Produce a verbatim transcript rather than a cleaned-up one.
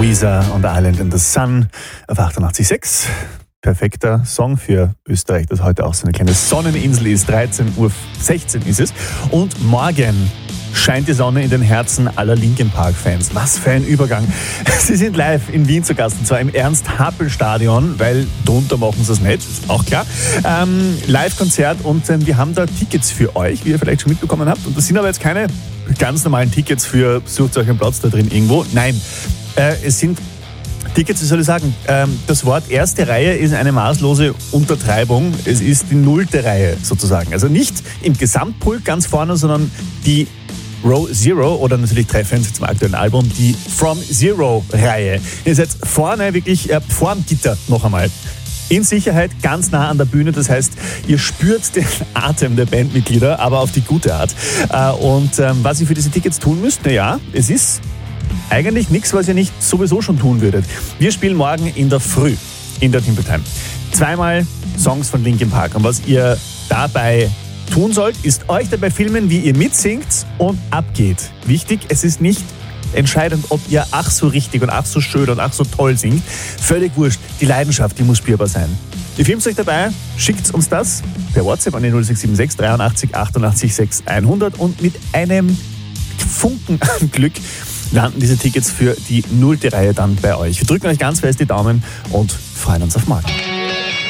Weezer und Island in the Sun auf achtundachtzig Komma sechs. Perfekter Song für Österreich, das heute auch so eine kleine Sonneninsel ist. dreizehn Uhr sechzehn ist es. Und morgen scheint die Sonne in den Herzen aller Linkin Park-Fans. Was für ein Übergang. Sie sind live in Wien zu Gast, und zwar im Ernst-Happel-Stadion, weil drunter machen sie es nicht, ist auch klar. Ähm, Live-Konzert, und ähm, wir haben da Tickets für euch, wie ihr vielleicht schon mitbekommen habt. Und das sind aber jetzt keine ganz normalen Tickets für sucht euch einen Platz da drin irgendwo. Nein, äh, es sind Tickets, wie soll ich sagen, ähm, das Wort erste Reihe ist eine maßlose Untertreibung. Es ist die nullte Reihe sozusagen. Also nicht im Gesamtpult ganz vorne, sondern die Row Zero oder natürlich treffend zum aktuellen Album die From Zero-Reihe. Ihr seid vorne wirklich äh, vorm Gitter noch einmal. In Sicherheit, ganz nah an der Bühne. Das heißt, ihr spürt den Atem der Bandmitglieder, aber auf die gute Art. Äh, und ähm, was ihr für diese Tickets tun müsst, naja, es ist eigentlich nichts, was ihr nicht sowieso schon tun würdet. Wir spielen morgen in der Früh in der Timber Time zweimal Songs von Linkin Park. Und was ihr dabei tun sollt, ist euch dabei filmen, wie ihr mitsingt und abgeht. Wichtig, es ist nicht entscheidend, ob ihr ach so richtig und ach so schön und ach so toll singt. Völlig wurscht. Die Leidenschaft, die muss spürbar sein. Ihr filmt euch dabei, schickt uns das per WhatsApp an die null sechs sieben sechs dreiundachtzig achtundachtzig sechs hundert, und mit einem Funken an Glück landen diese Tickets für die nullte Reihe dann bei euch. Wir drücken euch ganz fest die Daumen und freuen uns auf morgen.